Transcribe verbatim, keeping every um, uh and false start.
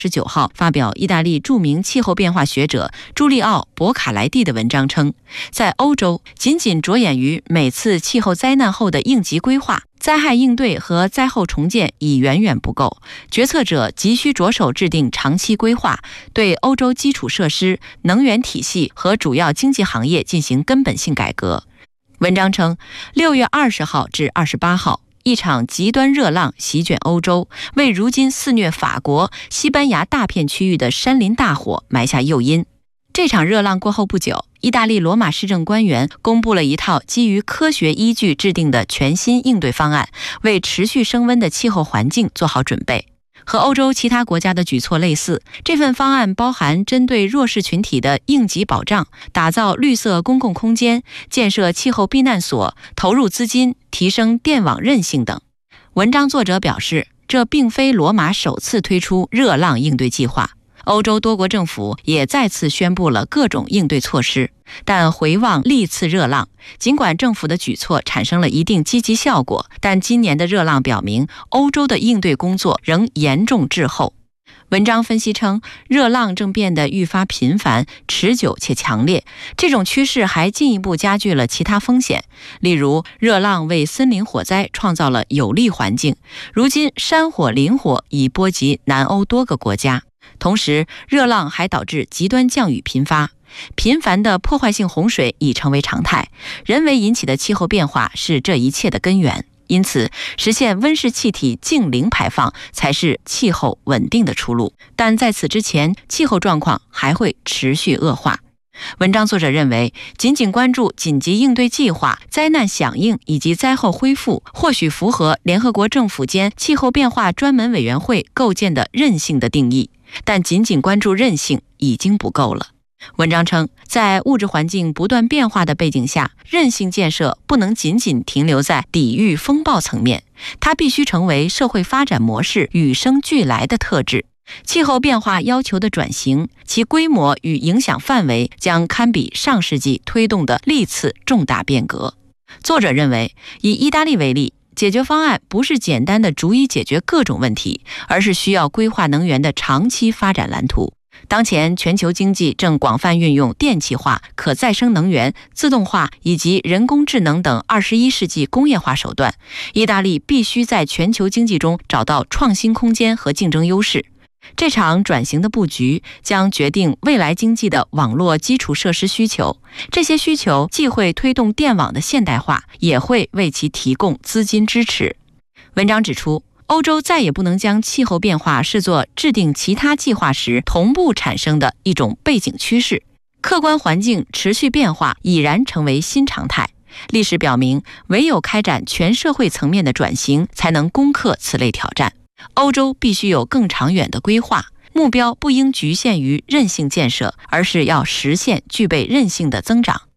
十九号发表意大利著名气候变化学者朱利奥·博卡莱蒂的文章称，在欧洲仅仅着眼于每次气候灾难后的应急规划、灾害应对和灾后重建已远远不够，决策者急需着手制定长期规划，对欧洲基础设施、能源体系和主要经济行业进行根本性改革。文章称，六月二十号至二十八号，一场极端热浪席卷欧洲，为如今肆虐法国、西班牙大片区域的山林大火埋下诱因。这场热浪过后不久，意大利罗马市政官员公布了一套基于科学依据制定的全新应对方案，为持续升温的气候环境做好准备。和欧洲其他国家的举措类似，这份方案包含针对弱势群体的应急保障、打造绿色公共空间、建设气候避难所、投入资金、提升电网韧性等。文章作者表示，这并非罗马首次推出热浪应对计划，欧洲多国政府也再次宣布了各种应对措施。但回望历次热浪，尽管政府的举措产生了一定积极效果，但今年的热浪表明，欧洲的应对工作仍严重滞后。文章分析称，热浪正变得愈发频繁、持久且强烈，这种趋势还进一步加剧了其他风险。例如，热浪为森林火灾创造了有利环境，如今山火、林火已波及南欧多个国家。同时，热浪还导致极端降雨频发，频繁的破坏性洪水已成为常态，人为引起的气候变化是这一切的根源。因此，实现温室气体净零排放才是气候稳定的出路。但在此之前，气候状况还会持续恶化。文章作者认为，仅仅关注紧急应对计划、灾难响应以及灾后恢复，或许符合联合国政府间气候变化专门委员会构建的韧性的定义，但仅仅关注韧性已经不够了。文章称，在物质环境不断变化的背景下，韧性建设不能仅仅停留在抵御风暴层面，它必须成为社会发展模式与生俱来的特质。气候变化要求的转型，其规模与影响范围将堪比上世纪推动的历次重大变革。作者认为，以意大利为例，解决方案不是简单的逐一解决各种问题，而是需要规划能源的长期发展蓝图。当前全球经济正广泛运用电气化、可再生能源、自动化以及人工智能等二十一世纪工业化手段，意大利必须在全球经济中找到创新空间和竞争优势。这场转型的布局将决定未来经济的网络基础设施需求，这些需求既会推动电网的现代化，也会为其提供资金支持。文章指出，欧洲再也不能将气候变化视作制定其他计划时同步产生的一种背景趋势，客观环境持续变化已然成为新常态。历史表明，唯有开展全社会层面的转型，才能攻克此类挑战。欧洲必须有更长远的规划，目标不应局限于韧性建设，而是要实现具备韧性的增长。